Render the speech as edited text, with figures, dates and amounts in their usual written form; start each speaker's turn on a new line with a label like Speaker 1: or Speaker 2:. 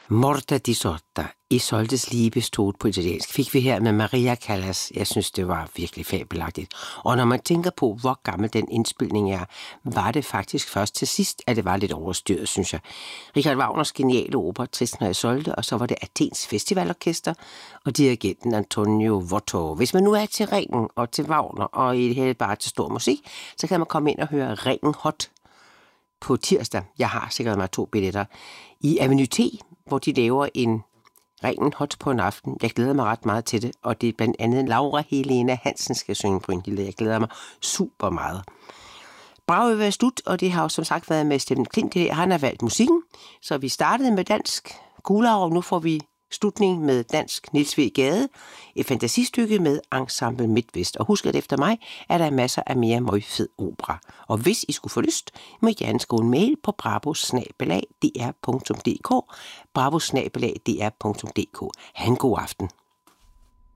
Speaker 1: Morta di Sorta, Isoldes Liebestod på italiensk, fik vi her med Maria Callas. Jeg synes, det var virkelig fabelagtigt. Og når man tænker på, hvor gammel den indspilning er, var det faktisk først til sidst, at det var lidt overstyret, synes jeg. Richard Wagners geniale opera Tristan og Isolde, og så var det Athens Festivalorkester og dirigenten Antonio Votto. Hvis man nu er til Ringen og til Wagner og i det hele bare til stor musik, så kan man komme ind og høre Ringen Hot på tirsdag. Jeg har sikkert mig 2 billetter i Avenue T, hvor de laver en Ringen Hot på en aften. Jeg glæder mig ret meget til det, og det er blandt andet Laura Helena Hansen skal synge Brynhilde. Jeg glæder mig super meget. Brav vil være slut, og det har jo som sagt været med Steffen Klint. Han har valgt musikken, så vi startede med dansk Gulag, og nu får vi slutning med dansk Niels W. Gade, et fantasistykke med Ensemble Midtvest. Og husk, at efter mig er der masser af mere møgfed opera. Og hvis I skulle få lyst, må I gerne skrive en mail på bravo@dr.dk, bravo@dr.dk. Ha' en god aften.